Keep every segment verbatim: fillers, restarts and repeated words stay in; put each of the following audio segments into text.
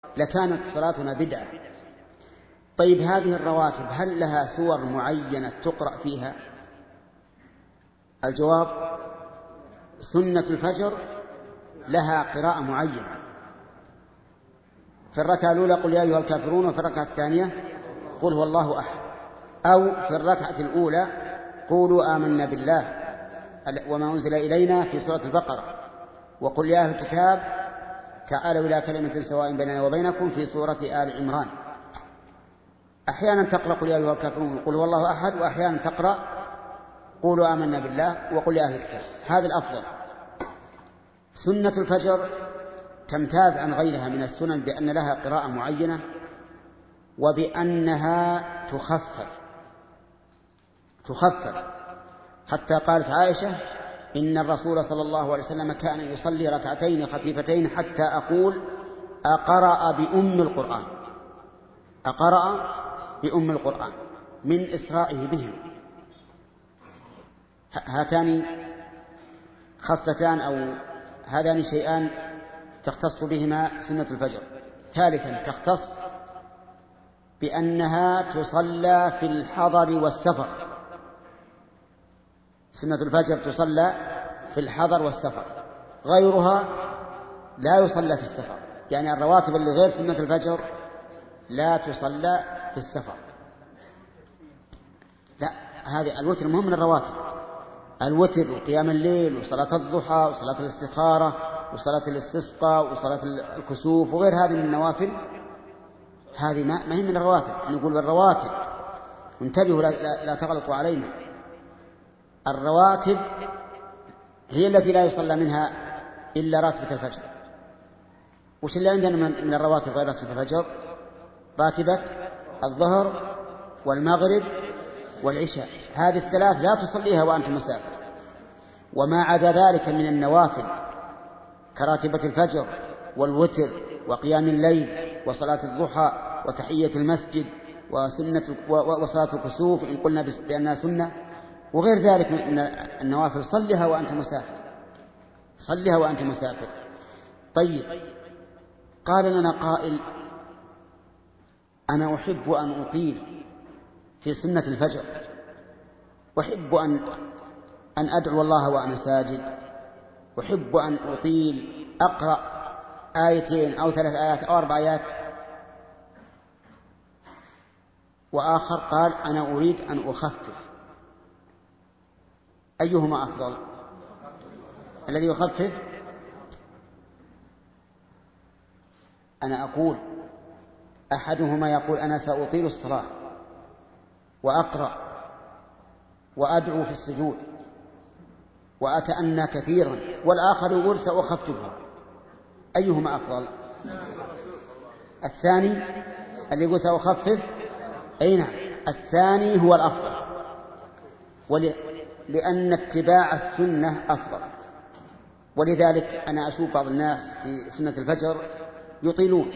لكانت صلاتنا بدعة. طيب هذه الرواتب هل لها سور معينة تقرأ فيها؟ الجواب: سنة الفجر لها قراءة معينة. في الركعة الأولى قل يا أيها الكافرون، وفي الركعة الثانية قل هو الله أحد، أو في الركعة الأولى قولوا آمنا بالله وما أنزل إلينا في سورة البقرة، وقل يا أهل الكتاب تعالوا إلى كلمة سواء بيننا وبينكم في سورة آل عمران. أحيانا تقرأ قل يا أيها الكافرون وقل هو الله أحد، وأحيانا تقرأ قولوا آمنا بالله وقل يا أهل الكتاب. هذا الأفضل. سنة الفجر تمتاز عن غيرها من السنن بأن لها قراءة معينة، وبأنها تخفف تخفف حتى قالت عائشة: إن الرسول صلى الله عليه وسلم كان يصلي ركعتين خفيفتين حتى أقول أقرأ بأم القرآن أقرأ بأم القرآن من إسرائه بهم. هاتان خصلتان أو هذان شيئان تختص بهما سنة الفجر. ثالثا تختص بأنها تصلى في الحضر والسفر. سنة الفجر تصلى في الحضر والسفر، غيرها لا يصلى في السفر. يعني الرواتب اللي غير سنة الفجر لا تصلى في السفر. لا، هذه الوتر مهم من الرواتب. الوتر وقيام الليل وصلاة الضحى وصلاة الاستخارة وصلاة الاستسقاء وصلاة الكسوف وغير هذه من النوافل، هذه ما هي من الرواتب. نقول بالرواتب، انتبهوا لا, لا تغلطوا علينا. الرواتب هي التي لا يصلى منها إلا راتبة الفجر. وش اللي عندنا من الرواتب غير راتبة الفجر؟ راتبة الظهر والمغرب والعشاء، هذه الثلاث لا تصليها وأنت مسافر. وما عدا ذلك من النوافل كراتبة الفجر والوتر وقيام الليل وصلاة الضحى وتحية المسجد وسنة وصلاة الكسوف إن قلنا بأنها سنة، وغير ذلك من النوافل صلها وأنت مسافر صلها وأنت مسافر. طيب، قال لنا قائل: أنا أحب أن أطيل في سنة الفجر، أحب أن أن أدعو الله وأنا ساجد، أحب أن أطيل أقرأ آيتين أو ثلاث آيات أو أربع آيات. وآخر قال: أنا أريد أن أخفف. أيهما أفضل؟ الذي يخفف. أنا أقول أحدهما يقول: أنا سأطيل الصلاة وأقرأ وأدعو في السجود وأتأنى كثيرا، والآخر يقول: سأخففها. أيهما أفضل؟ الثاني اللي يقول سأخفف. أي نعم، الثاني هو الأفضل، لأن اتباع السنة أفضل. ولذلك أنا أشوف بعض الناس في سنة الفجر يطيلون،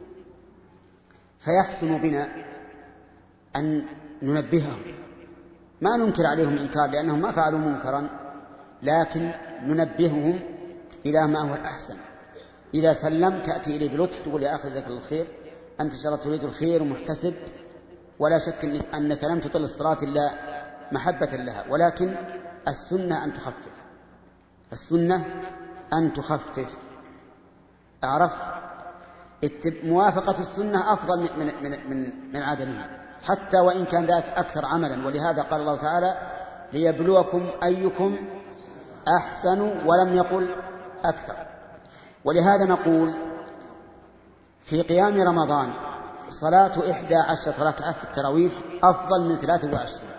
فيحسن بنا أن ننبههم. ما ننكر عليهم إنكار لأنهم ما فعلوا منكرا، لكن ننبههم إلى ما هو الأحسن. إذا سلم تأتي إليه بلطف تقول: يا أخي جزاك الله الخير، أنت شرط تريد الخير ومحتسب، ولا شك أنك لم تطل الصلاة إلا محبة لها، ولكن السنة أن تخفف السنة أن تخفف أعرفت؟ موافقة السنة أفضل من, من, من, من عدمها، حتى وإن كان ذلك أكثر عملا. ولهذا قال الله تعالى: ليبلوكم أيكم أحسن، ولم يقل أكثر. ولهذا نقول في قيام رمضان صلاة إحدى عشرة ركعة في التراويح أفضل من ثلاثة وعشرين.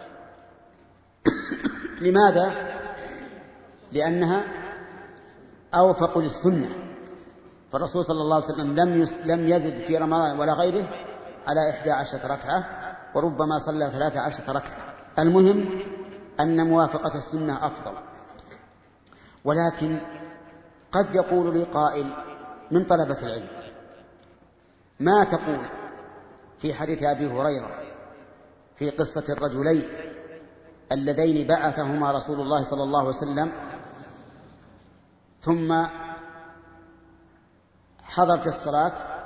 لماذا؟ لأنها أوفق للسنة. فالرسول صلى الله عليه وسلم لم لم يزد في رمضان ولا غيره على إحدى عشرة ركعة، وربما صلى ثلاثة عشرة ركعة. المهم أن موافقة السنة أفضل. ولكن قد يقول لي قائل من طلبة العلم: ما تقول في حديث أبي هريرة في قصة الرجلين اللذين بعثهما رسول الله صلى الله عليه وسلم ثم حضرت الصلاة